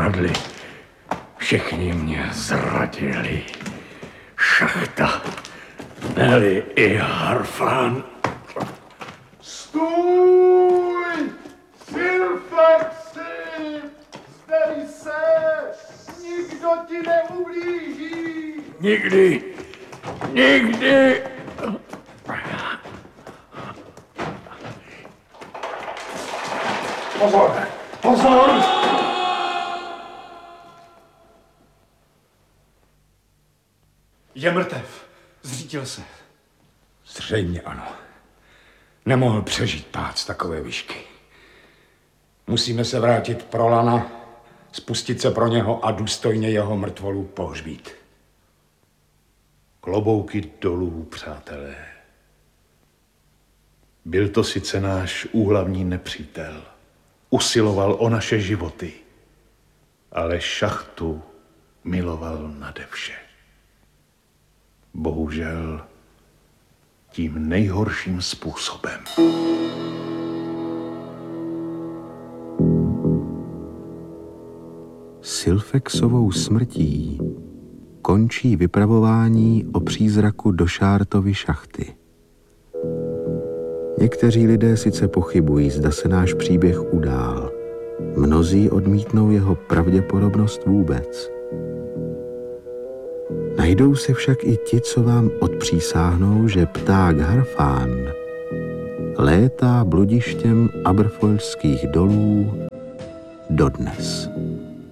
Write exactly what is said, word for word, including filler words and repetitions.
okradli. Všichni mě zradili. Šachta, Nelly i Harfán. Stůj! Silfexi! Zdej se! Nikdo ti neublíží! Nikdy, nikdy! Pozor! Pozor! Je mrtev. Zřítil se. Zřejmě ano. Nemohl přežít pád z takové výšky. Musíme se vrátit pro Lana, spustit se pro něho a důstojně jeho mrtvolu pohřbít. Klobouky dolů, přátelé. Byl to sice náš úhlavní nepřítel. Usiloval o naše životy. Ale šachtu miloval nade vše. Bohužel tím nejhorším způsobem. Silfexovou smrtí končí vypravování o přízraku do Šártovy šachty. Někteří lidé sice pochybují, zda se náš příběh udál. Mnozí odmítnou jeho pravděpodobnost vůbec. Najdou se však i ti, co vám odpřísáhnou, že pták Harfán létá bludištěm Aberfoilských dolů dodnes.